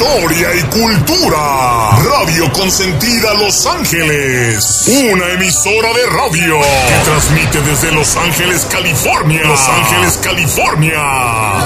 historia y cultura. Radio Consentida Los Ángeles. Una emisora de radio que transmite desde Los Ángeles, California. Los Ángeles, California.